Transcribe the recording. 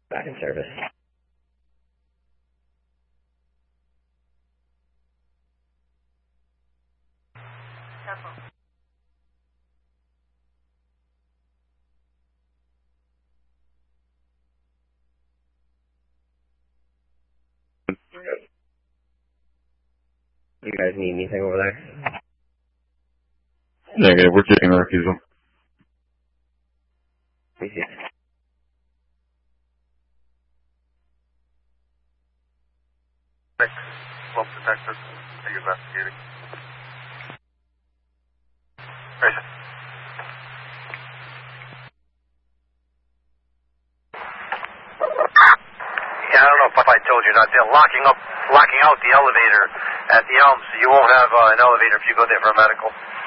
Back in service. You guys need anything over there? Negative, we're taking our refusal. Easy. Smoke detector, are you investigating? Raise it. Yeah, I don't know if I told you that they're locking out the elevator at the Elm, so you won't have an elevator if you go there for a medical.